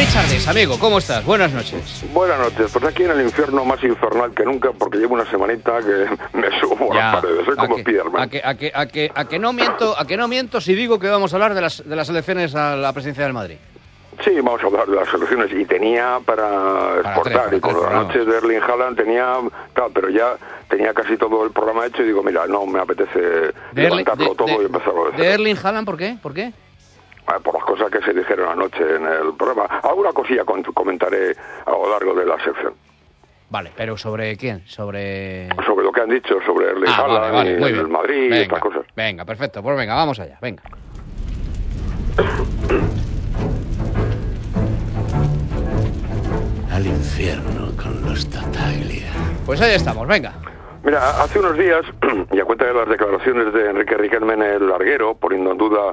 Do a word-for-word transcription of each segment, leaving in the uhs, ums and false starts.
Echardes, amigo, ¿cómo estás? Buenas noches. Buenas noches, pues aquí en el infierno más infernal que nunca, porque llevo una semanita que me subo a las paredes, soy como que, Spiderman. A que, a, que, a, que, a, que no miento, a que no miento si digo que vamos a hablar de las, de las elecciones a la presidencia del Madrid. Sí, vamos a hablar de las elecciones y tenía para, para exportar, tres, para y con la noche de Erling Haaland tenía, claro, pero ya tenía casi todo el programa hecho y digo, mira, no me apetece de levantarlo Erling, todo de, y empezarlo de cero. ¿De Erling Haaland por qué? ¿Por qué? Por las cosas que se dijeron anoche en el programa. Alguna cosilla comentaré a lo largo de la sección. Vale, pero ¿sobre quién? Sobre... Sobre lo que han dicho, sobre Erling ah, Haaland vale, vale, y muy el bien. Madrid venga, y estas cosas. Venga, perfecto. Pues venga, vamos allá, venga. Al infierno con los Tattaglia. Pues ahí estamos, venga. Mira, hace unos días, y a cuenta de las declaraciones de Enrique Riquelme en el larguero, poniendo en duda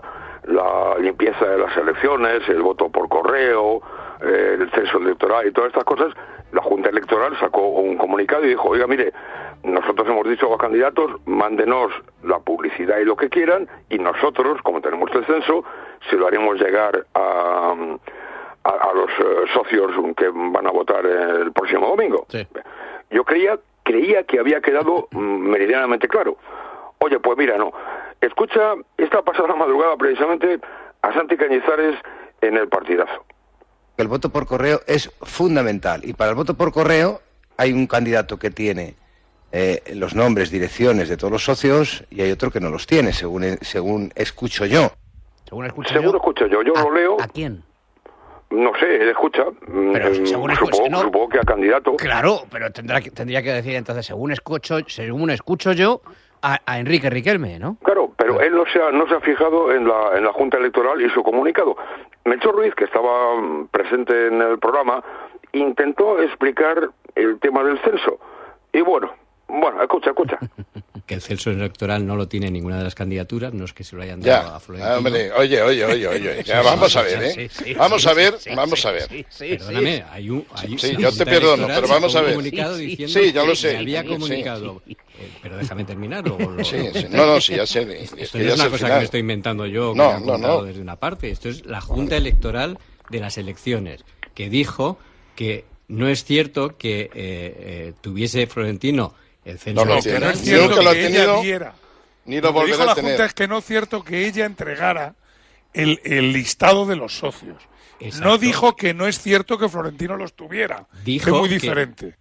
la limpieza de las elecciones, el voto por correo, eh, el censo electoral y todas estas cosas, la Junta Electoral sacó un comunicado y dijo, oiga, mire, nosotros hemos dicho a los candidatos, mándenos la publicidad y lo que quieran, y nosotros, como tenemos el censo, se lo haremos llegar a... A, a los uh, socios que van a votar el próximo domingo. Sí. Yo creía creía que había quedado meridianamente claro. Oye, pues mira, no. Escucha esta pasada madrugada precisamente a Santi Cañizares en el partidazo. El voto por correo es fundamental y para el voto por correo hay un candidato que tiene eh, los nombres, direcciones de todos los socios y hay otro que no los tiene, según según escucho yo. Según escucho según yo. escucho yo, yo ¿A, lo leo. ¿A quién? No sé, él escucha. Pero eh, según supongo, escucho, no. supongo que a candidato. Claro, pero tendrá que, tendría que decir entonces, según escucho, según escucho yo, a, a Enrique Riquelme, ¿no? Claro, pero él no se ha, no se ha fijado en la, en la Junta Electoral y su comunicado. Melchor Ruiz, que estaba presente en el programa, intentó explicar el tema del censo. Y bueno, bueno, escucha, escucha. Que el censo electoral no lo tiene ninguna de las candidaturas, no es que se lo hayan ya, dado a Florentino. Hombre, oye, oye, oye, oye. Ya, vamos a ver, ¿eh? Sí, sí, vamos sí, a ver, sí, vamos sí, a ver. Sí, sí, Perdóname, sí. hay un... Hay, Sí, la yo te Junta perdono, Electoral pero vamos sacó a ver. un comunicado Sí, sí. diciendo Sí, ya lo que sé. había Sí. comunicado... Eh, pero déjame terminar. O lo... Sí, sí. No, no, sí, ya sé. Esto Es que no ya es una sé el cosa final. que me estoy inventando yo, que No, me han no, contado no. desde una parte. Esto es la Junta Electoral de las elecciones, que dijo que no es cierto que eh, eh, tuviese Florentino el censo No, no, electoral. que no es Ni cierto nunca lo ha que ella tenido, diera. Ni lo Lo que dijo volverá la a tener. Junta es que no es cierto que ella entregara el, el listado de los socios. Exacto. No dijo que no es cierto que Florentino los tuviera. Dijo que es muy que- diferente.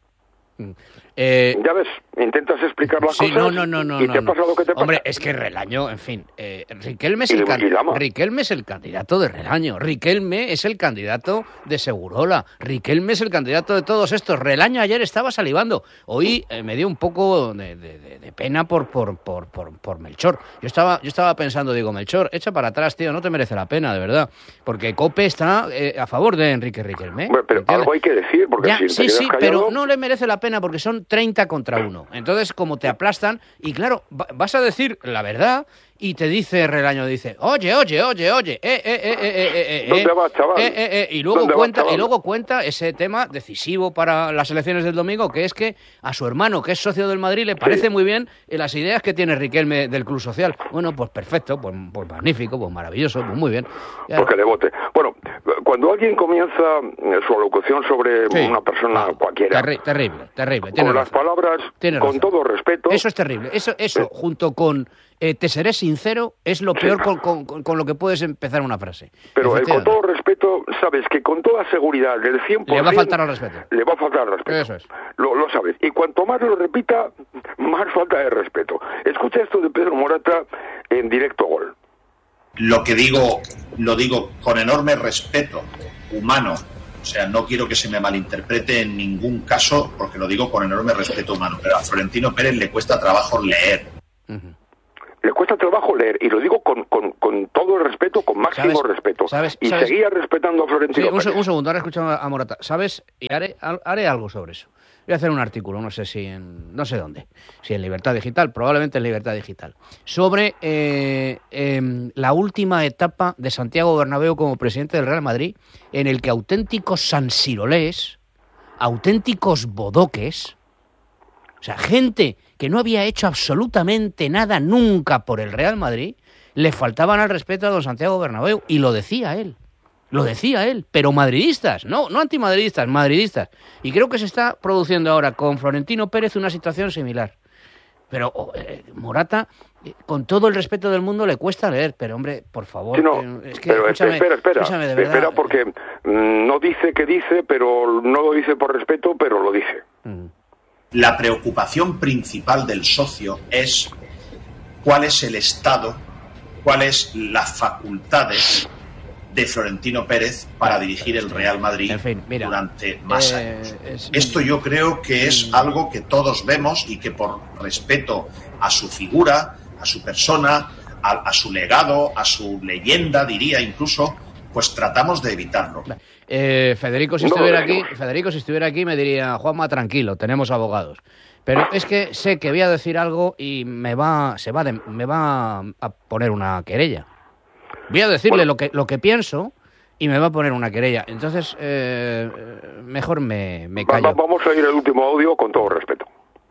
Eh, Ya ves, intentas explicar las Sí, cosas no, no, no, no. y no, te no. pasa lo que te pasa. Hombre, es que Relaño, en fin, eh, Riquelme, es Y el de can- Guilama. Riquelme es el candidato de Relaño, Riquelme es el candidato de Segurola, Riquelme es el candidato de todos estos. Relaño ayer estaba salivando, hoy eh, me dio un poco de, de- de- de pena por, por, por, por, por Melchor. Yo estaba, yo estaba pensando, digo, Melchor, echa para atrás, tío, no te merece la pena, de verdad, porque COPE está eh, a favor de Enrique Riquelme. Hombre, pero ¿entiendes? algo hay que decir, porque Ya, si te sí, quedas sí, callado, pero no le merece la pena porque son treinta contra uno. Entonces, como te aplastan, y claro, va- vas a decir la verdad y te dice Relaño, dice, oye, oye, oye, oye, eh, eh, eh, eh, eh, eh, ¿Dónde eh, vas, chaval? eh, eh, eh, y luego ¿Dónde vas, cuenta, chaval? y luego cuenta ese tema decisivo para las elecciones del domingo, que es que a su hermano, que es socio del Madrid, le parece muy bien eh, las ideas que tiene Riquelme del Club Social. Bueno, pues perfecto, pues, pues magnífico, pues maravilloso, pues muy bien. Ya- porque le vote. Bueno, cuando alguien comienza eh, su alocución sobre Sí. una persona Ah, cualquiera, terri- terrible, terrible. con tienes las razón. palabras, Tienes con razón. todo respeto, Eso es terrible. Eso, eso junto con eh, te seré sincero, es lo peor con, con- con- con lo que puedes empezar una frase. pero eh, con Efectivamente. todo respeto, sabes que con toda seguridad del cien por ciento Le va a faltar al respeto. le va a faltar al respeto. Eso es. Lo, lo sabes. Y cuanto más lo repita, más falta de respeto. Escucha esto de Pedro Morata en Directo Gol. Lo que digo, lo digo con enorme respeto humano. O sea, no quiero que se me malinterprete en ningún caso, porque lo digo con enorme respeto humano. Pero a Florentino Pérez le cuesta trabajo leer. Le cuesta trabajo leer, y lo digo con, con, con todo el respeto, con máximo ¿Sabes? respeto. ¿Sabes? Y ¿Sabes? seguía respetando a Sí, Florentino un, se- Pérez. un segundo, ahora escuchando a Morata. ¿Sabes? Y haré, al- haré algo sobre eso. Voy a hacer un artículo, no sé si en... no sé dónde. Si en Libertad Digital, probablemente en Libertad Digital. Sobre eh, em, la última etapa de Santiago Bernabéu como presidente del Real Madrid, en el que auténticos sansirolés, auténticos bodoques, o sea, gente que no había hecho absolutamente nada nunca por el Real Madrid, le faltaban al respeto a don Santiago Bernabéu, y lo decía él. Lo decía él, pero madridistas, no, no antimadridistas, madridistas. Y creo que se está produciendo ahora con Florentino Pérez una situación similar. Pero eh, Morata, eh, con todo el respeto del mundo, le cuesta leer. Pero, hombre, por favor, Sí, no, eh, es que, pero escúchame, espera, espera, escúchame, de verdad. espera porque mm, no dice que dice, pero no lo dice por respeto, pero lo dice. Mm. La preocupación principal del socio es cuál es el estado, cuáles las facultades de Florentino Pérez para dirigir el Real Madrid En fin, mira, durante más eh, años. es- Esto yo creo que es algo que todos vemos y que por respeto a su figura, a su persona, a, a su legado, a su leyenda, diría incluso, pues tratamos de evitarlo. Eh, Federico, si No lo estuviera aquí, decimos. Federico, si estuviera aquí, me diría, Juanma, tranquilo, tenemos abogados. Pero es que sé que voy a decir algo y me va, se va, de- me va a poner una querella. Voy a decirle Bueno. lo que lo que pienso y me va a poner una querella. Entonces, eh, mejor me, me Va- callo. va- vamos a ir el último audio con todo respeto.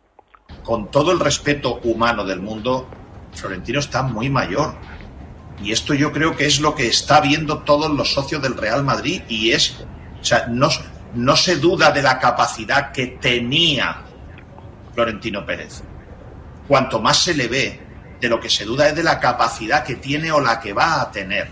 Con todo el respeto humano del mundo, Florentino está muy mayor. Y esto yo creo que es lo que está viendo todos los socios del Real Madrid y es, o sea, no, no se duda de la capacidad que tenía Florentino Pérez. Cuanto más se le ve, de lo que se duda es de la capacidad que tiene o la que va a tener.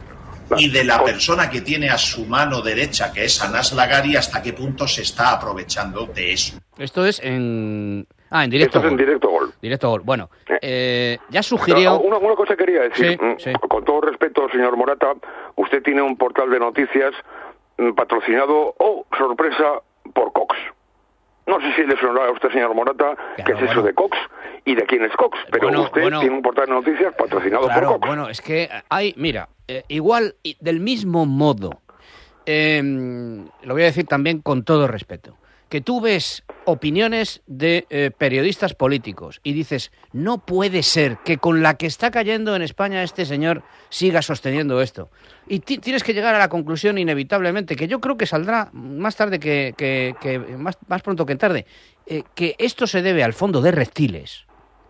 Y de la persona que tiene a su mano derecha, que es Anas Lagari, hasta qué punto se está aprovechando de eso. Esto es en... Ah, en directo. Esto es en gol. directo gol. Directo gol. Bueno, eh, ya Pero, sugirió... una, una cosa quería decir, Sí, mm, sí. con todo respeto, señor Morata, usted tiene un portal de noticias mm, patrocinado, oh, sorpresa, por Cox. No sé si le sonará a usted, señor Morata, Claro, qué es eso bueno. de Cox y de quién es Cox, pero Bueno, usted bueno. tiene un portal de noticias patrocinado Claro, por Cox. bueno, es que hay, mira, eh, igual, y del mismo modo, eh, lo voy a decir también con todo respeto, que tú ves opiniones de eh, periodistas políticos y dices, no puede ser que con la que está cayendo en España este señor siga sosteniendo esto. Y ti- tienes que llegar a la conclusión inevitablemente, que yo creo que saldrá más tarde que, que- que- más, más pronto que tarde, eh, que esto se debe al fondo de reptiles.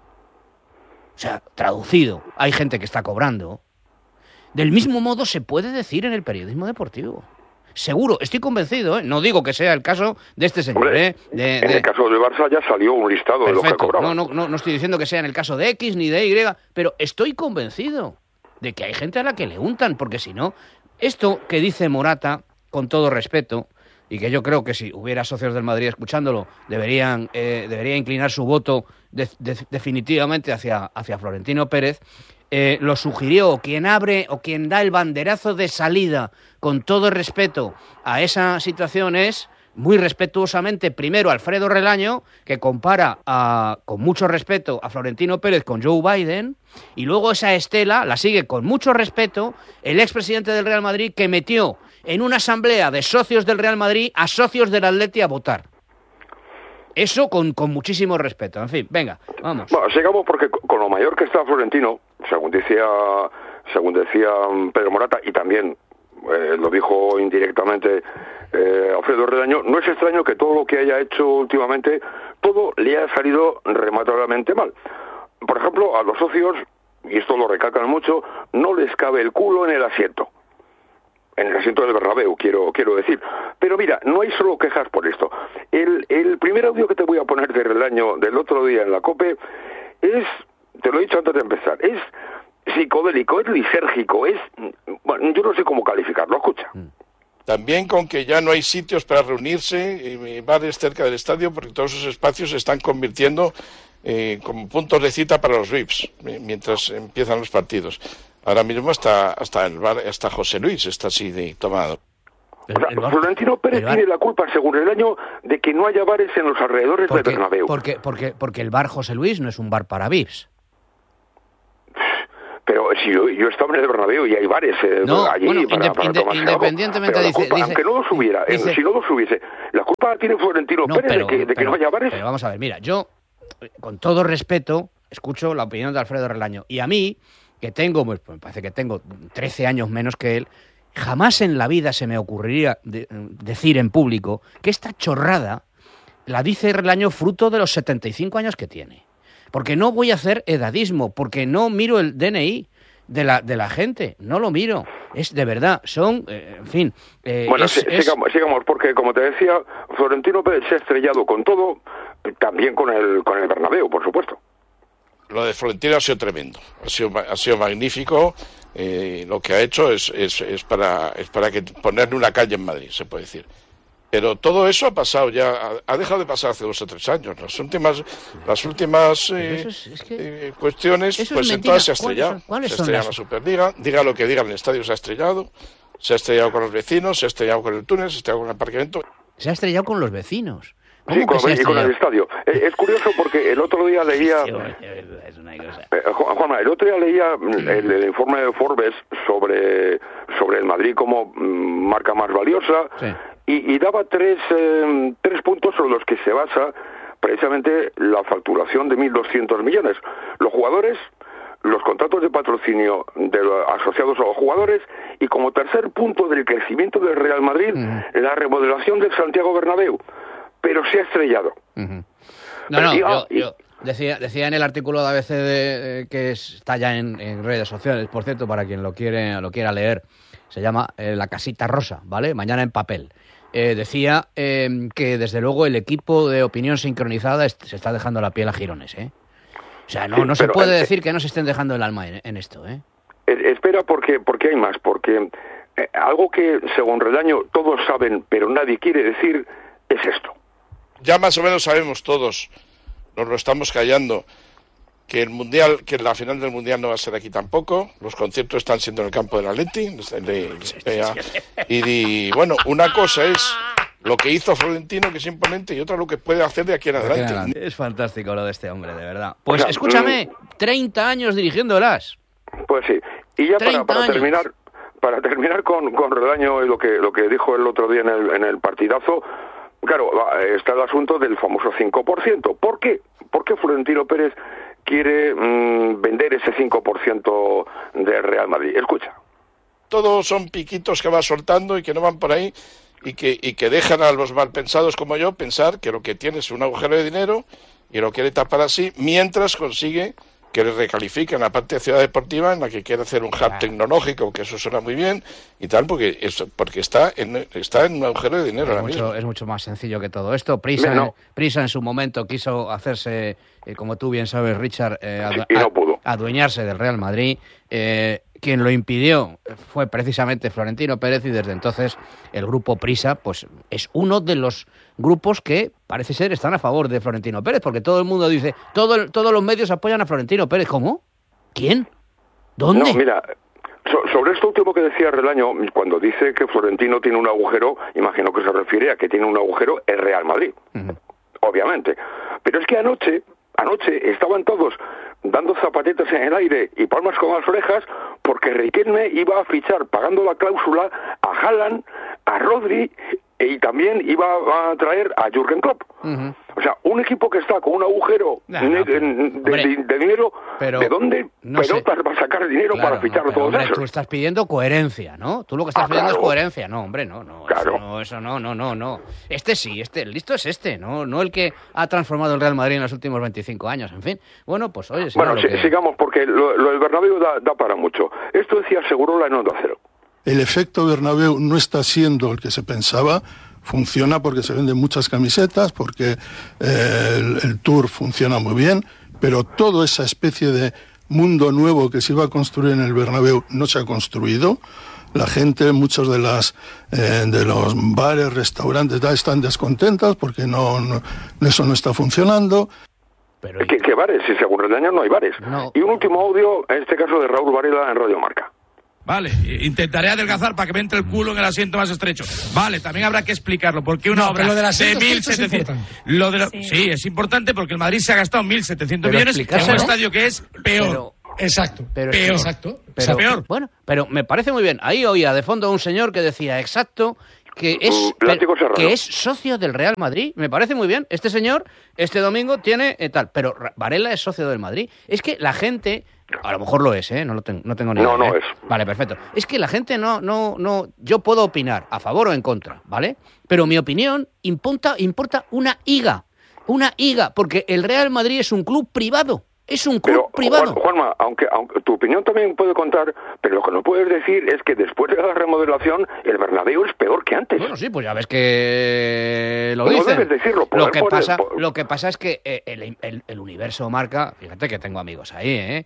O sea, traducido, hay gente que está cobrando. Del mismo modo se puede decir en el periodismo deportivo. Seguro, estoy convencido, ¿eh? No digo que sea el caso de este señor, Hombre, ¿eh? De- en de- el caso del Barça ya salió un listado de lo que Perfecto. cobraba. No, no, no, no estoy diciendo que sea en el caso de X ni de Y, pero estoy convencido de que hay gente a la que le untan, porque si no, esto que dice Morata, con todo respeto, y que yo creo que si hubiera socios del Madrid escuchándolo, deberían eh, debería inclinar su voto de- de- definitivamente hacia, hacia Florentino Pérez, eh, lo sugirió quien abre o quien da el banderazo de salida, con todo respeto a esa situación, es muy respetuosamente, primero Alfredo Relaño, que compara a, con mucho respeto a Florentino Pérez con Joe Biden, y luego esa estela la sigue con mucho respeto el expresidente del Real Madrid, que metió en una asamblea de socios del Real Madrid a socios del Atleti a votar. Eso con, con muchísimo respeto. En fin, venga, vamos. Bueno, sigamos porque co- con lo mayor que está Florentino, según decía, según decía mm, Pedro Morata, y también eh, lo dijo indirectamente eh, Alfredo Redaño, no es extraño que todo lo que haya hecho últimamente, todo le haya salido rematablemente mal. Por ejemplo, a los socios, y esto lo recalcan mucho, no les cabe el culo en el asiento. En el asiento del Bernabéu, quiero quiero decir. Pero mira, no hay solo quejas por esto. El, el primer audio que te voy a poner de Relaño del otro día en la COPE es, te lo he dicho antes de empezar, es psicodélico, es lisérgico, es... Bueno, yo no sé cómo calificarlo, escucha. También con que ya no hay sitios para reunirse, eh, bares cerca del estadio, porque todos esos espacios se están convirtiendo eh, como puntos de cita para los V I Ps, eh, mientras empiezan los partidos. Ahora mismo hasta hasta el bar, hasta José Luis está así de tomado. O sea, El bar- Florentino Pérez el bar- tiene la culpa, según el año, de que no haya bares en los alrededores del porque, Bernabéu. porque, porque, porque el bar José Luis no es un bar para V I Ps. Pero si yo, yo estaba en el Bernabéu y hay bares eh, No, allí bueno, para, inde- para inde- tomarse algo. independientemente Pero la dice- culpa, dice- aunque no los hubiera, eh, dice- si no los hubiese, la culpa tiene Florentino No, Pérez pero, de que, de que pero- no haya bares. pero vamos a ver, mira, yo, con todo respeto, escucho la opinión de Alfredo Relaño. Y a mí, que tengo, pues me parece que tengo trece años menos que él, jamás en la vida se me ocurriría de- decir en público que esta chorrada la dice Relaño fruto de los setenta y cinco años que tiene. Porque no voy a hacer edadismo, porque no miro el D N I. de la, de la gente. No lo miro. Es de verdad, son, eh, en fin... Eh, bueno, es, sí, es... Sigamos, sigamos, porque como te decía, Florentino Pérez se ha estrellado con todo, también con el, con el Bernabéu, por supuesto. Lo de Florentino ha sido tremendo, ha sido, ha sido magnífico. Eh, lo que ha hecho es, es, es para es para que ponerle una calle en Madrid, se puede decir. Pero todo eso ha pasado ya, ha, ha dejado de pasar hace dos o tres años. Las últimas, las últimas eh, es, es que eh, cuestiones, pues en todas se ha estrellado. ¿Cuáles son? Se ha estrellado en la Superliga, diga lo que diga, el estadio se ha estrellado, se ha estrellado con los vecinos, se ha estrellado con el túnel, se ha estrellado con el aparcamiento. Se ha estrellado con los vecinos. Sí, con, y con el estadio. Es, es curioso porque el otro día leía... Es una cosa. Eh, Juanma, el otro día leía el, el informe de Forbes sobre, sobre el Madrid como marca más valiosa, sí. y, y daba tres, eh, tres puntos sobre los que se basa precisamente la facturación de mil doscientos millones. Los jugadores, los contratos de patrocinio de los asociados a los jugadores, y como tercer punto del crecimiento del Real Madrid, uh-huh. la remodelación del Santiago Bernabéu. Pero se ha estrellado. Uh-huh. No, no, yo, yo decía, decía en el artículo de A B C de, de, que está ya en, en redes sociales, por cierto, para quien lo quiere lo quiera leer, se llama eh, La Casita Rosa, ¿vale? Mañana en papel. Eh, decía eh, que desde luego el equipo de Opinión Sincronizada est- se está dejando la piel a jirones, ¿eh? O sea, no, sí, no se puede eh, decir que no se estén dejando el alma en, en esto, ¿eh? eh espera, porque, porque hay más, porque eh, algo que, según Relaño, todos saben, pero nadie quiere decir, es esto. Ya más o menos sabemos todos, nos lo estamos callando, que el mundial, que la final del mundial no va a ser aquí tampoco. Los conciertos están siendo en el campo del Atleti, de, de, y, y bueno, una cosa es lo que hizo Florentino, que es imponente, y otra lo que puede hacer de aquí en adelante. Es fantástico lo de este hombre, de verdad. Pues o sea, escúchame, treinta años dirigiéndolas. Pues sí, y ya para, para terminar, para terminar con, con Relaño y lo que lo que dijo el otro día en el, en el partidazo. Claro, está el asunto del famoso cinco por ciento. ¿Por qué? ¿Por qué Florentino Pérez quiere mmm, vender ese cinco por ciento del Real Madrid? Escucha. Todos son piquitos que va soltando y que no van por ahí y que, y que dejan a los malpensados como yo pensar que lo que tiene es un agujero de dinero y lo quiere tapar así, mientras consigue que le recalifiquen la parte de Ciudad Deportiva, en la que quiere hacer un hub tecnológico, que eso suena muy bien y tal, porque es, porque está en está en un agujero de dinero. Es mucho, es mucho más sencillo que todo esto. Prisa, no. Prisa en su momento quiso hacerse, eh, como tú bien sabes, Richard, eh, adu- y no pudo. adueñarse del Real Madrid. Eh, quien lo impidió fue precisamente Florentino Pérez, y desde entonces el grupo Prisa pues es uno de los grupos que parece ser están a favor de Florentino Pérez, porque todo el mundo dice, todo, todos los medios apoyan a Florentino Pérez. ¿Cómo? ¿Quién? ¿Dónde? No, mira, so, sobre esto último que decía Relaño, cuando dice que Florentino tiene un agujero, imagino que se refiere a que tiene un agujero el Real Madrid, uh-huh. obviamente. Pero es que anoche, anoche estaban todos dando zapatetas en el aire y palmas con las orejas porque Riquelme iba a fichar, pagando la cláusula, a Haaland, a Rodri, y también iba a traer a Jürgen Klopp. Uh-huh. O sea, un equipo que está con un agujero nah, ne- de, de, de dinero, pero ¿de dónde no pelotas sé. va a sacar dinero claro, para fichar no, todos hombre, esos? Tú estás pidiendo coherencia, ¿no? Tú lo que estás ah, pidiendo claro. es coherencia. No, hombre, no, no. Claro. Eso no, eso no, no, no, no. Este sí, este, el listo es este, ¿no? No el que ha transformado el Real Madrid en los últimos veinticinco años, en fin. Bueno, pues oye... Bueno, lo sí, que... sigamos, porque lo, lo del Bernabéu da, da para mucho. Esto decía Segurola en Onda Cero. El efecto Bernabéu no está siendo el que se pensaba. Funciona porque se venden muchas camisetas, porque eh, el, el Tour funciona muy bien, pero toda esa especie de mundo nuevo que se iba a construir en el Bernabéu no se ha construido. La gente, muchos de las eh, de los bares, restaurantes, ya están descontentas porque no, no eso no está funcionando. Pero ¿Qué, ¿Qué bares? Si según Relaño no hay bares. No. Y un último audio, en este caso de Raúl Varela en Radio Marca. Vale, intentaré adelgazar para que me entre el culo en el asiento más estrecho. Vale, también habrá que explicarlo, porque una no, obra lo de, de mil setecientos... Lo de la... sí. sí, es importante porque el Madrid se ha gastado mil setecientos millones en un estadio que es peor. Pero... Exacto, pero, peor. Exacto, pero, o sea, peor. Bueno, pero me parece muy bien. Ahí oía de fondo a un señor que decía, exacto, que es, que es socio del Real Madrid. Me parece muy bien. Este señor, este domingo, tiene eh, tal. Pero Varela es socio del Madrid. Es que la gente... A lo mejor lo es, ¿eh? No lo tengo, no tengo ni idea. No, no ¿eh? es. Vale, perfecto. Es que la gente no, no, no... Yo puedo opinar a favor o en contra, ¿vale? Pero mi opinión importa, importa una higa. Una higa. Porque el Real Madrid es un club privado. Es un club pero, privado. Juan, Juanma, aunque, aunque tu opinión también puede contar, pero lo que no puedes decir es que después de la remodelación el Bernabéu es peor que antes. Bueno, sí, pues ya ves que lo no dicen. Debes decirlo. Lo que, por, pasa, por... lo que pasa es que el, el, el universo marca, fíjate que tengo amigos ahí, ¿eh?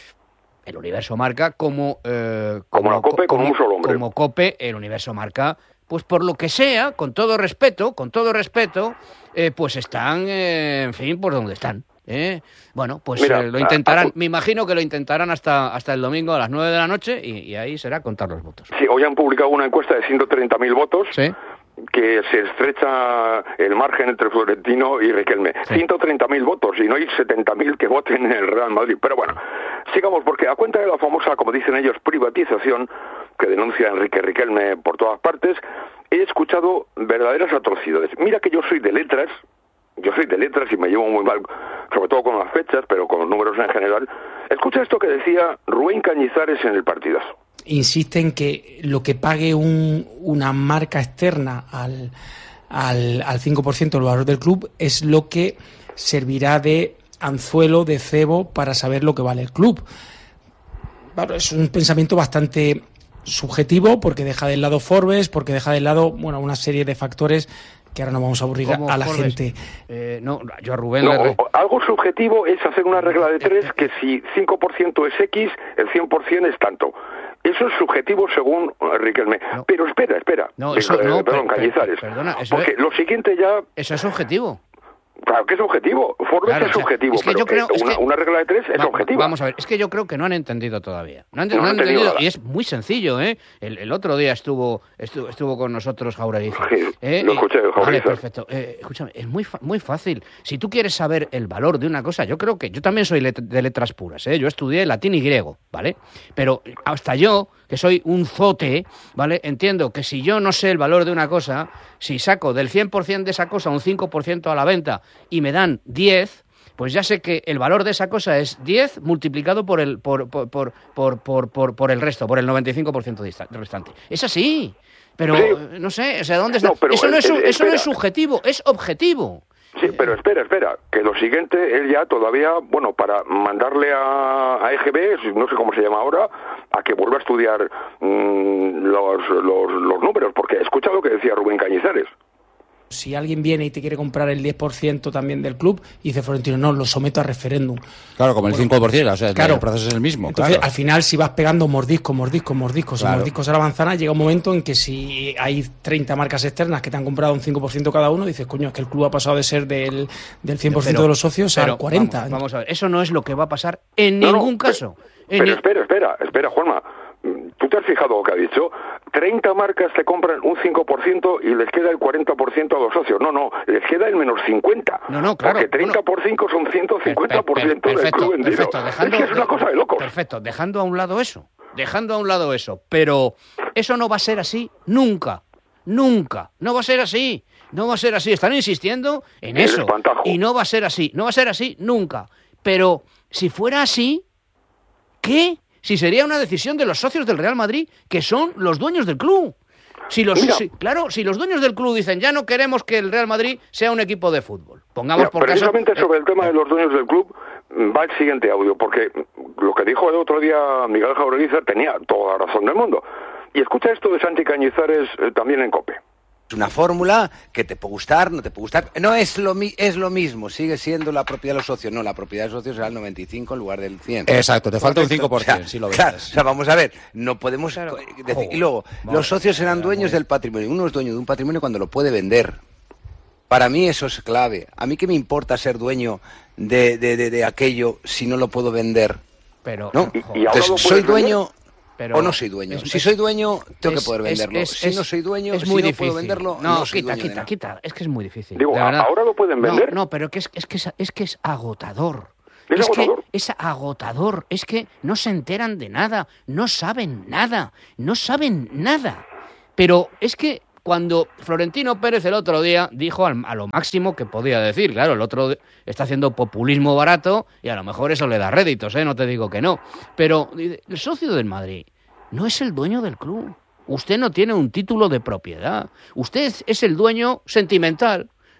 El universo marca como... Eh, como, como la COPE, como, como un solo hombre. Como COPE, el universo marca, pues por lo que sea, con todo respeto, con todo respeto, eh, pues están, eh, en fin, por donde están. ¿Eh? Bueno, pues Mira, eh, lo intentarán, a, a, me imagino que lo intentarán hasta hasta el domingo a las nueve de la noche y, y ahí será contar los votos. Sí, hoy han publicado una encuesta de ciento treinta mil votos. Sí. Que se estrecha el margen entre Florentino y Riquelme. Sí. ciento treinta mil votos y no hay setenta mil que voten en el Real Madrid. Pero bueno, sigamos, porque a cuenta de la famosa, como dicen ellos, privatización que denuncia Enrique Riquelme por todas partes, he escuchado verdaderas atrocidades. Mira que yo soy de letras, yo soy de letras y me llevo muy mal, sobre todo con las fechas, pero con los números en general. Escucha esto que decía Rubén Cañizares en el partidazo. Insiste en que lo que pague un, una marca externa al, al, al cinco por ciento del valor del club es lo que servirá de anzuelo, de cebo para saber lo que vale el club. Bueno, es un pensamiento bastante subjetivo porque deja de lado Forbes, porque deja de lado bueno, una serie de factores que ahora no vamos a aburrir a, a la Forbes? gente. Eh, no, yo a Rubén... No, le... algo subjetivo es hacer una regla de tres que si cinco por ciento es X, el cien por ciento es tanto. Eso es subjetivo según Riquelme. No. Pero espera, espera. No, eso no, perdón, per, Cañizares. Per, perdona, eso porque es... lo siguiente ya... Eso es subjetivo. Claro que es objetivo. Forbes claro, es o sea, objetivo, es que pero yo creo, eh, una, es que, una regla de tres es va, objetiva. Vamos a ver, es que yo creo que no han entendido todavía. No han, no no han entendido, entendido y es muy sencillo, ¿eh? El, el otro día estuvo estuvo, estuvo con nosotros Jaureguiza. Sí, ¿eh? lo escuché, Jaureguiza. Vale, perfecto. Eh, escúchame, es muy muy fácil. Si tú quieres saber el valor de una cosa, yo creo que... Yo también soy let, de letras puras, ¿eh? Yo estudié latín y griego, ¿vale? Pero hasta yo, que soy un zote, ¿vale? Entiendo que si yo no sé el valor de una cosa, si saco del cien por ciento de esa cosa un cinco por ciento a la venta y me dan diez, pues ya sé que el valor de esa cosa es diez multiplicado por el por por por por por, por, por el resto, por el noventa y cinco por ciento restante. Es así. Pero sí. no sé, o sea, ¿dónde está? No, eso no es el, eso no es subjetivo, es objetivo. Sí, pero espera, espera, que lo siguiente, él ya todavía, bueno, para mandarle a, a E G B, no sé cómo se llama ahora, a que vuelva a estudiar mmm, los, los, los números, porque escucha lo que decía Rubén Cañizares. Si alguien viene y te quiere comprar el diez por ciento también del club, y dice Florentino, no, lo someto a referéndum. Claro, como bueno, el cinco por ciento, o sea, claro, el proceso es el mismo. Entonces, claro. al final, si vas pegando mordiscos, mordiscos, mordiscos claro. y mordiscos a la manzana, llega un momento en que si hay treinta marcas externas que te han comprado un cinco por ciento cada uno, dices, coño, es que el club ha pasado de ser del, del cien por ciento pero, de los socios al cuarenta por ciento. Vamos, vamos a ver, eso no es lo que va a pasar en no, ningún no, caso. Pero, en pero espera, espera, espera, Juanma. ¿Tú te has fijado lo que ha dicho? treinta marcas te compran un cinco por ciento y les queda el cuarenta por ciento a los socios. No, no, les queda el menos cincuenta. No, no, claro. Porque treinta por cinco son ciento cincuenta por ciento per, per, perfecto, del club vendido. Perfecto, dejando, es que es una cosa de locos. Perfecto, dejando a un lado eso. Dejando a un lado eso. Pero eso no va a ser así nunca. Nunca. No va a ser así. No va a ser así. Están insistiendo en el eso. Espantajo. Y no va a ser así. No va a ser así nunca. Pero si fuera así, ¿qué? Si sería una decisión de los socios del Real Madrid, que son los dueños del club. Si los, si, claro, si los dueños del club dicen ya no queremos que el Real Madrid sea un equipo de fútbol, pongamos Mira, por precisamente caso... sobre el tema de los dueños del club va el siguiente audio, porque lo que dijo el otro día Miguel Jaureguiza tenía toda la razón del mundo. Y escucha esto de Santi Cañizares eh, también en COPE. Es una fórmula que te puede gustar, no te puede gustar. No es lo, mi es lo mismo, sigue siendo la propiedad de los socios. No, la propiedad de los socios será el noventa y cinco en lugar del cien. Exacto, te falta un cinco por ciento, o sea, si lo ves. Claro, o sea, vamos a ver, no podemos claro. decir... Y luego, los socios serán dueños del patrimonio. Uno es dueño de un patrimonio cuando lo puede vender. Para mí eso es clave. A mí qué me importa ser dueño de, de, de, de aquello si no lo puedo vender. Pero, ¿no? ¿Y, y Entonces, soy dueño... Pero o no soy dueño. Es, si soy dueño, tengo es, que poder venderlo. Es, es, si no soy dueño, es si muy no difícil. puedo venderlo, no, no soy quita, dueño de quita, nada. quita. Es que es muy difícil. Digo, ¿ahora lo pueden vender? No, no, pero que es, es, que es, es que es agotador. ¿Es, es agotador? que es agotador. Es que no se enteran de nada. No saben nada. No saben nada. Pero es que cuando Florentino Pérez el otro día dijo al, a lo máximo que podía decir, claro, el otro está haciendo populismo barato y a lo mejor eso le da réditos, ¿eh? No te digo que no. Pero el socio del Madrid no es el dueño del club. Usted no tiene un título de propiedad. Usted es el dueño sentimental.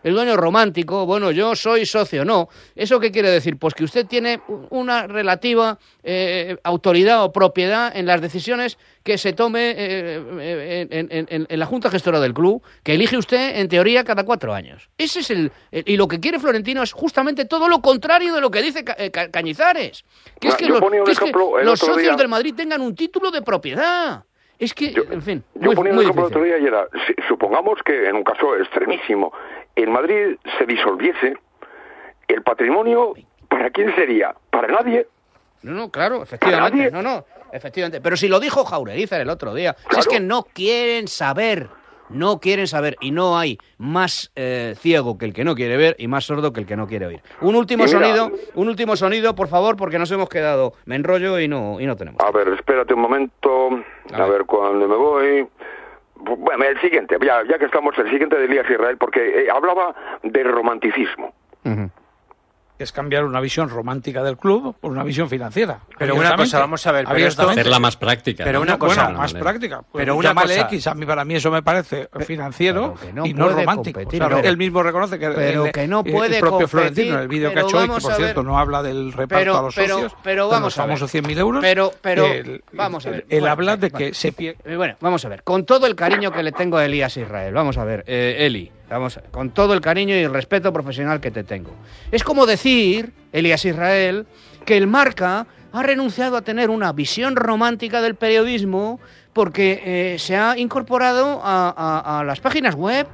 el dueño romántico, bueno, yo soy socio, no. ¿Eso qué quiere decir? Pues que usted tiene una relativa eh, autoridad o propiedad en las decisiones que se tome eh, en, en, en, en la Junta Gestora del club, que elige usted, en teoría, cada cuatro años. Ese es el, el... Y lo que quiere Florentino es justamente todo lo contrario de lo que dice Ca, Ca, Cañizares. Que es que los, que es que los socios día... del Madrid tengan un título de propiedad. Es que, yo, en fin, Yo muy, ponía un muy ejemplo el difícil. otro día y era, si, supongamos que en un caso extremísimo, en Madrid se disolviese, el patrimonio, ¿para quién sería? ¿Para nadie? No, no, claro, efectivamente, no, no, efectivamente. Pero si lo dijo Jaureguizar el otro día, claro. Si es que no quieren saber, no quieren saber, y no hay más eh, ciego que el que no quiere ver y más sordo que el que no quiere oír. Un último mira, sonido, un último sonido, por favor, porque nos hemos quedado, me enrollo y no, y no tenemos. A ver, espérate un momento, a, a ver. ver cuándo me voy. Bueno, el siguiente, ya, ya que estamos, el siguiente de Elías Israel, porque eh, hablaba de romanticismo. Uh-huh. Es cambiar una visión romántica del club por una visión financiera. Pero una cosa, vamos a ver, pero esto, hacerla más práctica. Pero ¿no? una cosa, bueno, más manera. práctica. Pues pero una llámale cosa, X, a mí, para mí eso me parece financiero no y no romántico. Competir, o sea, pero, él mismo reconoce que, pero el, que no puede el propio competir, Florentino, en el vídeo que ha hecho hoy, que por cierto no habla del reparto pero, a los pero, socios, pero vamos de los famosos cien mil euros. Pero, pero, el, vamos a ver. Él bueno, habla de bueno, que se pierde. Bueno, vamos a ver. Con todo el cariño que le tengo a Elías Israel, vamos a ver, eh, Eli. Vamos, con todo el cariño y el respeto profesional que te tengo. Es como decir, Elías Israel, que el Marca ha renunciado a tener una visión romántica del periodismo porque eh, se ha incorporado a, a, a las páginas web.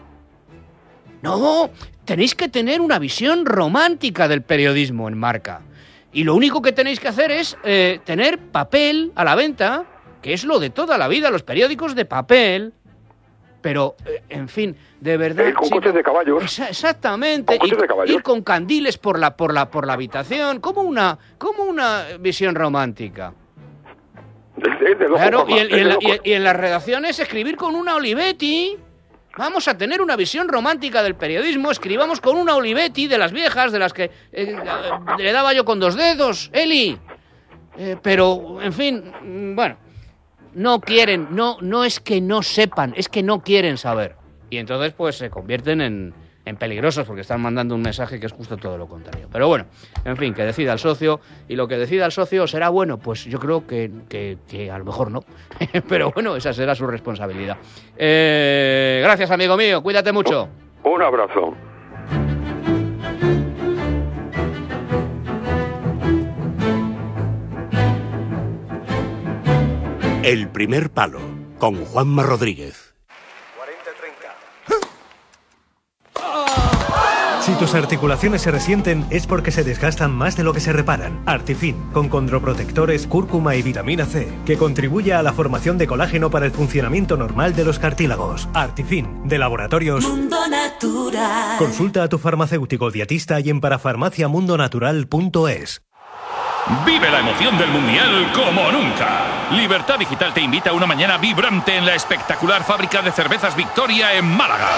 No, tenéis que tener una visión romántica del periodismo en Marca. Y lo único que tenéis que hacer es eh, tener papel a la venta, que es lo de toda la vida, los periódicos de papel. Pero, eh, en fin, de verdad... Eh, con chico, coches de caballos. Esa, exactamente. Con coches y, de caballos. Ir con candiles por la, por la, por la habitación. Como una, como una visión romántica. Es, es de claro, formas, y, el, y, en la, y, y en las redacciones escribir con una Olivetti. Vamos a tener una visión romántica del periodismo. Escribamos con una Olivetti de las viejas, de las que eh, le daba yo con dos dedos, Eli. Eh, pero, en fin, bueno... No quieren, no, no es que no sepan, es que no quieren saber. Y entonces pues se convierten en, en peligrosos porque están mandando un mensaje que es justo todo lo contrario. Pero bueno, en fin, que decida el socio, y lo que decida el socio será bueno, pues yo creo que, que, que a lo mejor no. Pero bueno, esa será su responsabilidad. Eh, gracias, amigo mío, cuídate mucho. Un abrazo. El primer palo, con Juanma Rodríguez. cuarenta treinta. Si tus articulaciones se resienten es porque se desgastan más de lo que se reparan. Artifin, con condroprotectores, cúrcuma y vitamina C, que contribuye a la formación de colágeno para el funcionamiento normal de los cartílagos. Artifin, de Laboratorios Mundo Natural. Consulta a tu farmacéutico dietista y en parafarmaciamundonatural punto es. Vive la emoción del Mundial como nunca. Libertad Digital te invita a una mañana vibrante en la espectacular fábrica de cervezas Victoria en Málaga.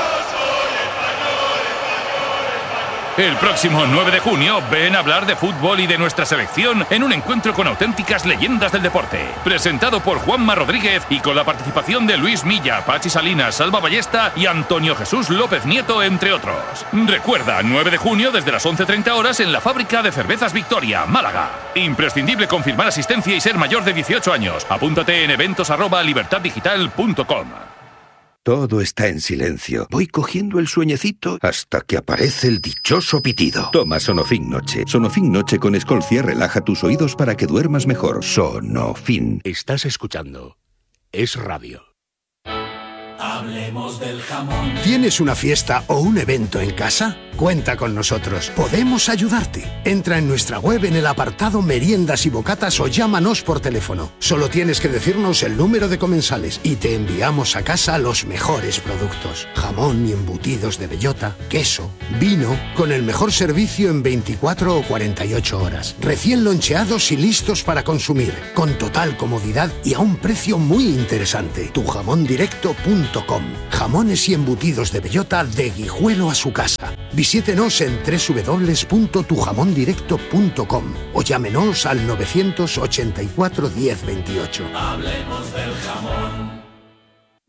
El próximo nueve de junio, ven a hablar de fútbol y de nuestra selección en un encuentro con auténticas leyendas del deporte. Presentado por Juanma Rodríguez y con la participación de Luis Milla, Pachi Salinas, Salva Ballesta y Antonio Jesús López Nieto, entre otros. Recuerda, nueve de junio desde las once treinta horas en la fábrica de cervezas Victoria, Málaga. Imprescindible confirmar asistencia y ser mayor de dieciocho años. Apúntate en eventos arroba libertad digital punto com. Todo está en silencio. Voy cogiendo el sueñecito hasta que aparece el dichoso pitido. Toma Sonofin Noche. Sonofin Noche con Escolcia relaja tus oídos para que duermas mejor. Sonofin. Estás escuchando Es Radio. Hablemos del jamón. ¿Tienes una fiesta o un evento en casa? Cuenta con nosotros. Podemos ayudarte. Entra en nuestra web en el apartado Meriendas y Bocatas o llámanos por teléfono. Solo tienes que decirnos el número de comensales y te enviamos a casa los mejores productos. Jamón y embutidos de bellota, queso, vino, con el mejor servicio en veinticuatro o cuarenta y ocho horas. Recién loncheados y listos para consumir, con total comodidad y a un precio muy interesante. tu jamón directo punto com. Jamones y embutidos de bellota de Guijuelo a su casa. Visítenos en doble u doble u doble u punto tu jamón directo punto com o llámenos al novecientos ochenta y cuatro diez veintiocho. Hablemos del jamón.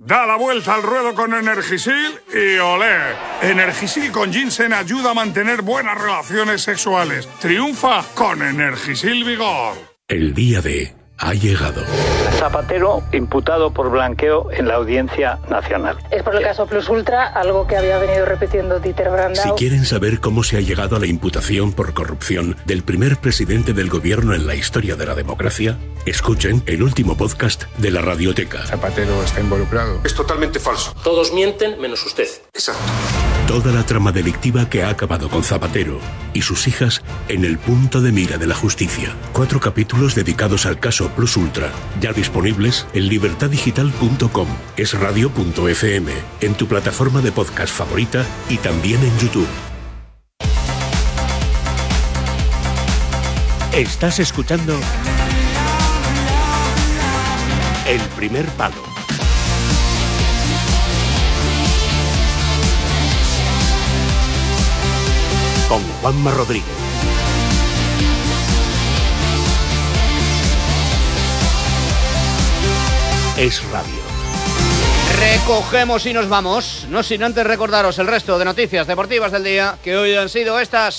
Da la vuelta al ruedo con Energisil y olé. Energisil con ginseng ayuda a mantener buenas relaciones sexuales. Triunfa con Energisil Vigor. El día de ha llegado. Zapatero imputado por blanqueo en la Audiencia Nacional. Es por el caso Plus Ultra, algo que había venido repitiendo Dieter Brandau. Si quieren saber cómo se ha llegado a la imputación por corrupción del primer presidente del gobierno en la historia de la democracia, escuchen el último podcast de la Radioteca. Zapatero está involucrado. Es totalmente falso. Todos mienten menos usted. Exacto. Toda la trama delictiva que ha acabado con Zapatero y sus hijas en el punto de mira de la justicia. Cuatro capítulos dedicados al caso Plus Ultra, ya disponibles en libertad digital punto com, esradio punto efe eme, en tu plataforma de podcast favorita y también en YouTube. Estás escuchando El Primer Palo. Con Juanma Rodríguez. Es Radio. Recogemos y nos vamos, no sin antes recordaros el resto de noticias deportivas del día, que hoy han sido estas.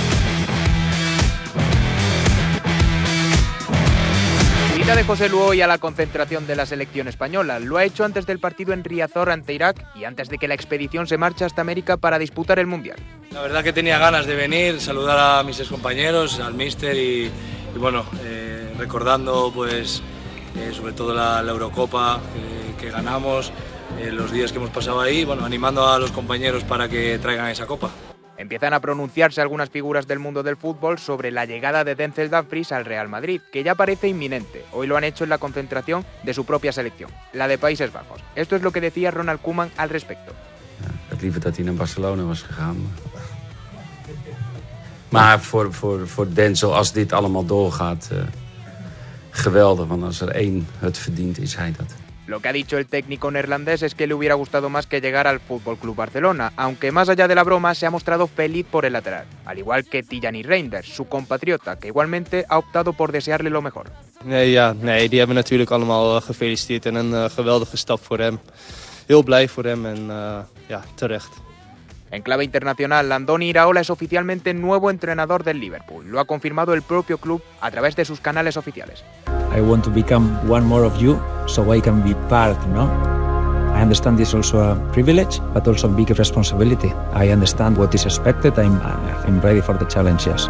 Visita de José Lu hoy a la concentración de la selección española. Lo ha hecho antes del partido en Riazor ante Irak y antes de que la expedición se marche hasta América para disputar el Mundial. La verdad que tenía ganas de venir, saludar a mis excompañeros, al míster y, y bueno, eh, recordando pues eh, sobre todo la, la Eurocopa que, que ganamos, eh, los días que hemos pasado ahí, bueno, animando a los compañeros para que traigan esa copa. Empiezan a pronunciarse algunas figuras del mundo del fútbol sobre la llegada de Denzel Dumfries al Real Madrid, que ya parece inminente. Hoy lo han hecho en la concentración de su propia selección, la de Países Bajos. Esto es lo que decía Ronald Koeman al respecto. Ik had liever dat hij naar Barcelona was gegaan. Maar voor, voor, voor Denzel, als dit allemaal doorgaat, uh, geweldig. Want als er één het verdient, is hij dat. Lo que ha dicho el técnico neerlandés es que le hubiera gustado más que llegar al F C Barcelona, aunque más allá de la broma se ha mostrado feliz por el lateral, al igual que Tijani Reinders, su compatriota, que igualmente ha optado por desearle lo mejor. Nee, ja, nee, die hebben natuurlijk allemaal uh, gefeliciteerd en een uh, geweldige stap voor hem. Heel blij voor hem en uh, ja, terecht. En clave internacional, Andoni Iraola es oficialmente nuevo entrenador del Liverpool. Lo ha confirmado el propio club a través de sus canales oficiales. I want to become one more of you, so I can be part, no? I understand this is also a privilege, but also a big responsibility. I understand what is expected. I'm, I'm ready for the challenges.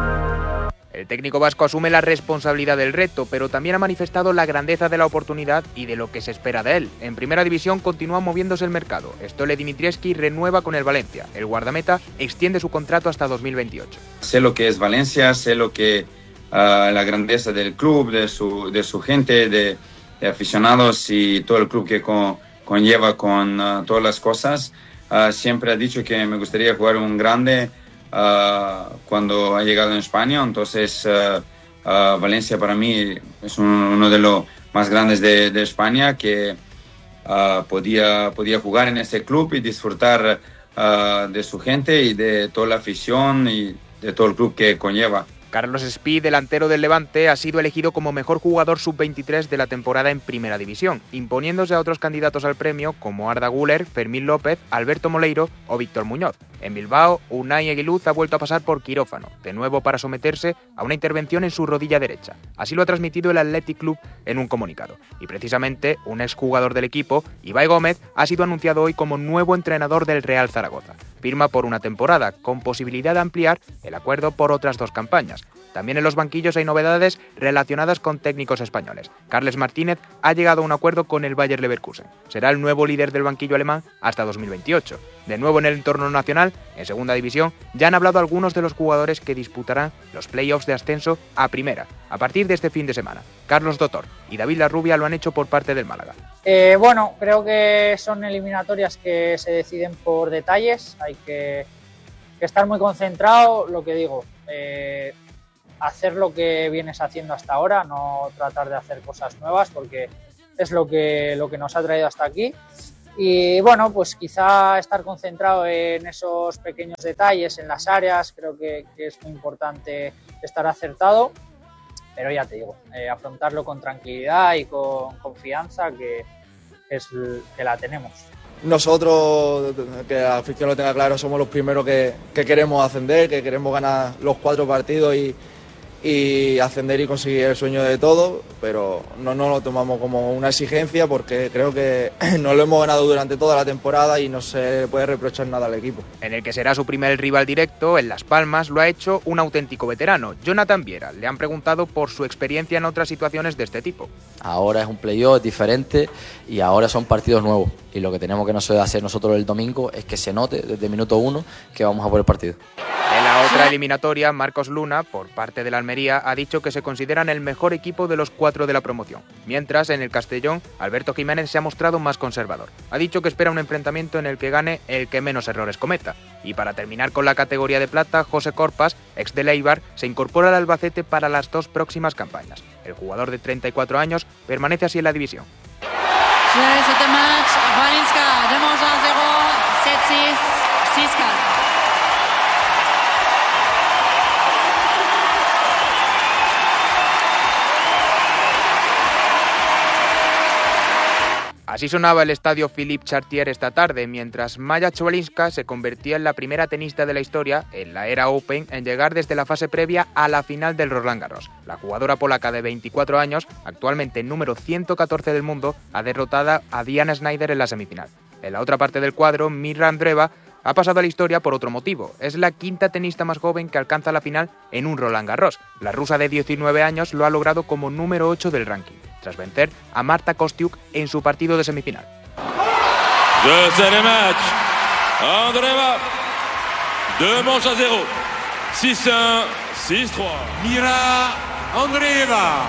El técnico vasco asume la responsabilidad del reto, pero también ha manifestado la grandeza de la oportunidad y de lo que se espera de él. En primera división continúa moviéndose el mercado. Stole Dimitrievski renueva con el Valencia. El guardameta extiende su contrato hasta dos mil veintiocho. Sé lo que es Valencia, sé lo que uh, la grandeza del club, de su, de su gente, de, de aficionados y todo el club que con, conlleva con uh, todas las cosas. Uh, siempre he dicho que me gustaría jugar un grande Uh, cuando ha llegado en España, entonces uh, uh, Valencia para mí es un, uno de los más grandes de, de España, que uh, podía, podía jugar en ese club y disfrutar uh, de su gente y de toda la afición y de todo el club que conlleva. Carlos Espí, delantero del Levante, ha sido elegido como mejor jugador sub veintitrés de la temporada en Primera División, imponiéndose a otros candidatos al premio como Arda Güler, Fermín López, Alberto Moleiro o Víctor Muñoz. En Bilbao, Unai Eguiluz ha vuelto a pasar por quirófano, de nuevo para someterse a una intervención en su rodilla derecha. Así lo ha transmitido el Athletic Club en un comunicado. Y precisamente, un exjugador del equipo, Ibai Gómez, ha sido anunciado hoy como nuevo entrenador del Real Zaragoza. Firma por una temporada, con posibilidad de ampliar el acuerdo por otras dos campañas. También en los banquillos hay novedades relacionadas con técnicos españoles. Carles Martínez ha llegado a un acuerdo con el Bayer Leverkusen. Será el nuevo líder del banquillo alemán hasta dos mil veintiocho. De nuevo en el entorno nacional, en segunda división, ya han hablado algunos de los jugadores que disputarán los playoffs de ascenso a primera, a partir de este fin de semana. Carlos Dotor y David Larrubia lo han hecho por parte del Málaga. Eh, bueno, creo que son eliminatorias que se deciden por detalles. Hay que, que estar muy concentrado, lo que digo. Eh, hacer lo que vienes haciendo hasta ahora, no tratar de hacer cosas nuevas, porque es lo que, lo que nos ha traído hasta aquí. Y bueno, pues quizá estar concentrado en esos pequeños detalles, en las áreas, creo que, que es muy importante estar acertado, pero ya te digo, eh, afrontarlo con tranquilidad y con confianza, que, que, es, que la tenemos. Nosotros, que la afición lo tenga claro, somos los primeros que, que queremos ascender, que queremos ganar los cuatro partidos y, y ascender y conseguir el sueño de todos, pero no nos lo tomamos como una exigencia porque creo que no lo hemos ganado durante toda la temporada y no se puede reprochar nada al equipo. En el que será su primer rival directo, en Las Palmas, lo ha hecho un auténtico veterano, Jonathan Viera. Le han preguntado por su experiencia en otras situaciones de este tipo. Ahora es un playoff diferente y ahora son partidos nuevos y lo que tenemos que hacer nosotros el domingo es que se note desde el minuto uno que vamos a por el partido. En la otra eliminatoria, Marcos Luna, por parte del Almería, ha dicho que se consideran el mejor equipo de los cuatro de la promoción. Mientras, en el Castellón, Alberto Jiménez se ha mostrado más conservador. Ha dicho que espera un enfrentamiento en el que gane el que menos errores cometa. Y para terminar con la categoría de plata, José Corpas, ex de Eibar, se incorpora al Albacete para las dos próximas campañas. El jugador de treinta y cuatro años permanece así en la división. Así sonaba el estadio Philippe Chartier esta tarde, mientras Maya Chwalinska se convertía en la primera tenista de la historia, en la era Open, en llegar desde la fase previa a la final del Roland Garros. La jugadora polaca de veinticuatro años, actualmente número ciento catorce del mundo, ha derrotado a Diana Schneider en la semifinal. En la otra parte del cuadro, Mirra Andreeva ha pasado a la historia por otro motivo. Es la quinta tenista más joven que alcanza la final en un Roland Garros. La rusa de diecinueve años lo ha logrado como número ocho del ranking, tras vencer a Marta Kostyuk en su partido de semifinal. Deuxième match, Andreeva, deux manches à zéro, six un, six trois. Mirra Andreeva.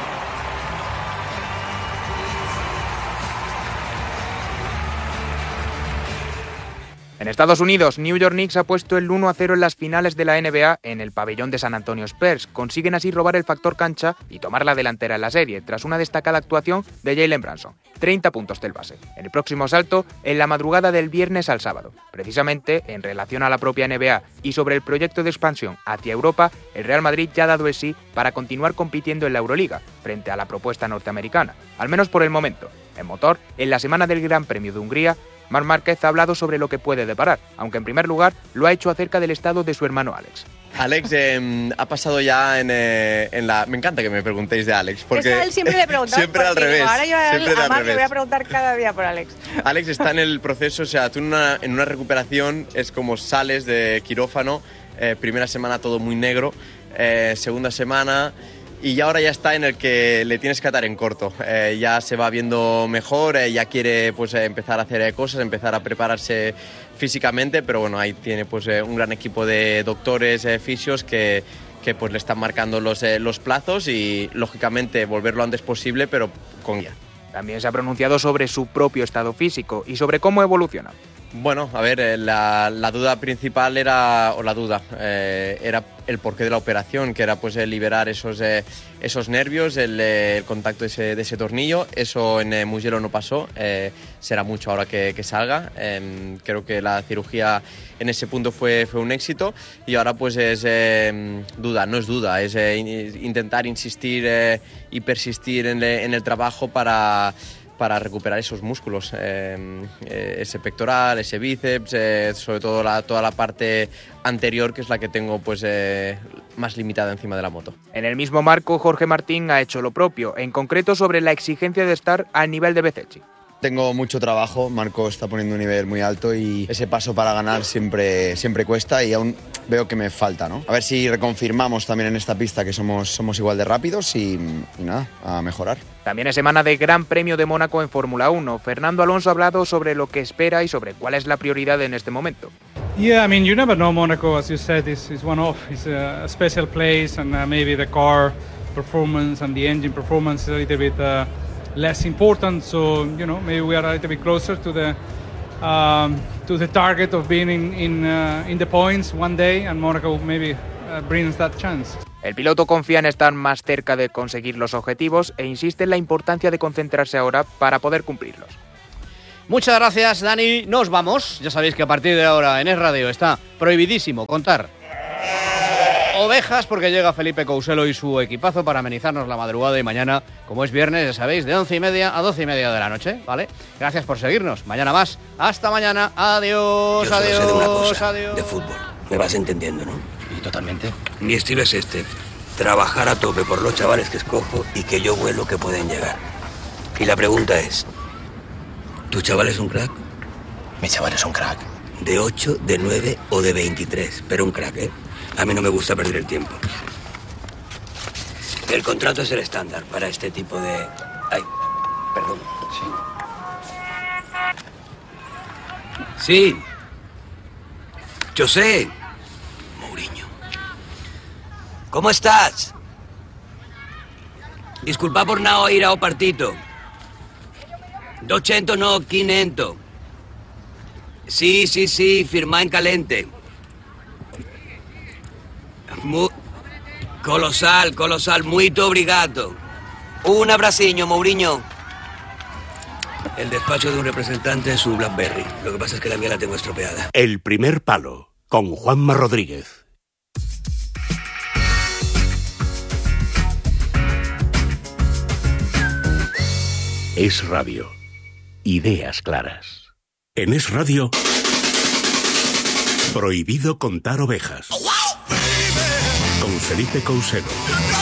En Estados Unidos, New York Knicks ha puesto el uno a cero en las finales de la N B A en el pabellón de San Antonio Spurs. Consiguen así robar el factor cancha y tomar la delantera en la serie, tras una destacada actuación de Jalen Brunson. treinta puntos del base. En el próximo salto, en la madrugada del viernes al sábado. Precisamente, en relación a la propia N B A y sobre el proyecto de expansión hacia Europa, el Real Madrid ya ha dado el sí para continuar compitiendo en la Euroliga, frente a la propuesta norteamericana, al menos por el momento. En motor, en la semana del Gran Premio de Hungría, Marc Márquez ha hablado sobre lo que puede deparar, aunque en primer lugar lo ha hecho acerca del estado de su hermano Alex. Alex eh, ha pasado ya en, eh, en la... Me encanta que me preguntéis de Alex, porque... Eso a él siempre le preguntamos. Siempre al revés. Ahora yo a, siempre a al Marc revés. le voy a preguntar cada día por Alex. Alex está en el proceso, o sea, tú en una, en una recuperación es como sales de quirófano, eh, primera semana todo muy negro, eh, segunda semana... Y ya ahora ya está en el que le tienes que atar en corto. Eh, ya se va viendo mejor, eh, ya quiere pues, eh, empezar a hacer eh, cosas, empezar a prepararse físicamente, pero bueno, ahí tiene pues, eh, un gran equipo de doctores, eh, fisios que, que pues, le están marcando los, eh, los plazos y, lógicamente, volver lo antes posible, pero con guía. También se ha pronunciado sobre su propio estado físico y sobre cómo evoluciona. Bueno, a ver, la, la duda principal era, o la duda, eh, era el porqué de la operación, que era pues liberar esos, eh, esos nervios, el, el contacto de ese, de ese tornillo. Eso en eh, Mugello no pasó, eh, será mucho ahora que, que salga. Eh, creo que la cirugía en ese punto fue, fue un éxito y ahora pues es eh, duda, no es duda, es eh, intentar insistir eh, y persistir en, le, en el trabajo para... para recuperar esos músculos, eh, eh, ese pectoral, ese bíceps, eh, sobre todo la, toda la parte anterior, que es la que tengo pues eh, más limitada encima de la moto. En el mismo marco, Jorge Martín ha hecho lo propio, en concreto sobre la exigencia de estar al nivel de Bezzecchi. Tengo mucho trabajo, Marco está poniendo un nivel muy alto y ese paso para ganar siempre, siempre cuesta y aún veo que me falta, ¿no? A ver si reconfirmamos también en esta pista que somos, somos igual de rápidos y, y nada, a mejorar. También es semana de Gran Premio de Mónaco en Fórmula uno. Fernando Alonso ha hablado sobre lo que espera y sobre cuál es la prioridad en este momento. Yeah, I mean, you never know. Monaco, as you said, is, is one-off. It's a special place and uh, maybe the car performance and the engine performance is a little bit... Uh, less important, so you know maybe we are a little bit closer to the um, to the target of being in in, uh, in the points one day, and Monaco maybe uh, brings that chance. El piloto confía en estar más cerca de conseguir los objetivos e insiste en la importancia de concentrarse ahora para poder cumplirlos. Muchas gracias, Dani. Nos vamos. Ya sabéis que a partir de ahora en Es Radio está prohibidísimo contar ovejas, porque llega Felipe Couselo y su equipazo para amenizarnos la madrugada y mañana, como es viernes, ya sabéis, de once y media a doce y media de la noche, ¿vale? Gracias por seguirnos. Mañana más. Hasta mañana. Adiós, Yo solo adiós, sé de una cosa, adiós. de fútbol. Me vas entendiendo, ¿no? Y totalmente. Mi estilo es este. Trabajar a tope por los chavales que escojo y que yo vuelo que pueden llegar. Y la pregunta es, ¿tu chaval es un crack? Mi chaval es un crack. De ocho, de nueve o de veintitrés, pero un crack, ¿eh? A mí no me gusta perder el tiempo. El contrato es el estándar para este tipo de... Ay, perdón. Sí. Sí. José. Mourinho. ¿Cómo estás? Disculpa por no ir a un partito. doscientos no, quinientos. Sí, sí, sí, firma en calente. Mu Colossal, colossal, muito obrigado. Un abraciño, Mourinho. El despacho de un representante es su BlackBerry. Lo que pasa es que la mía la tengo estropeada. El primer palo, con Juanma Rodríguez. Es Radio. Ideas claras. En Es Radio, prohibido contar ovejas. Con Felipe Couselo.